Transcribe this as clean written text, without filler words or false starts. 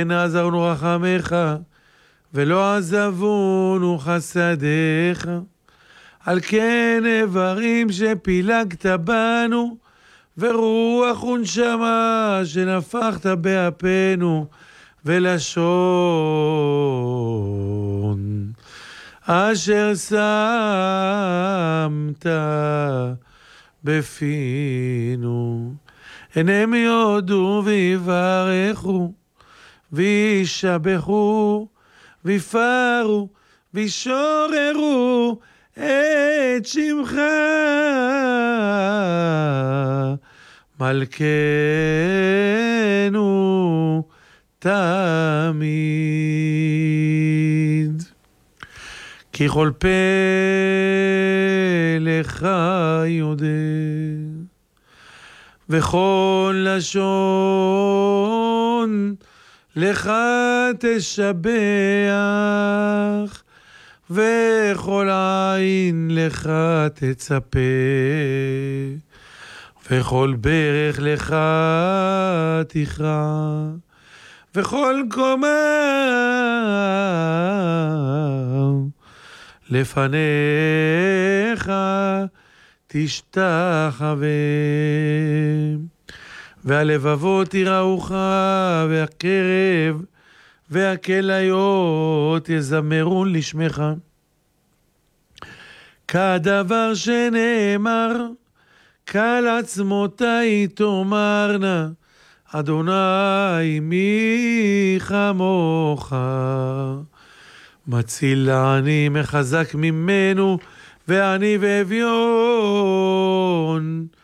נעזרנו רחמך, ולא עזבונו חסדיך. על כן איברים שפילגת בנו, ורוח ונשמה שנפחת באפינו, ולשון אשר שמת בפינו. הנה יודו ויברכו, וישבחו, ויפארו, וישוררו את שמך מלכנו תמיד. כי כל פה לך יודע, וכל לשון לך תשבח, וכל עין לך תצפה, וכל ברך לך תכרע, וכל קומה לפניך תשתחווה. והלבבות יראוך, והקרב והכליות יזמרון לשמך. כדבר שנאמר, כל עצמותי תאמרנה, אדוני מי כמוך. מציל לעני מחזק ממנו, ועני ואביון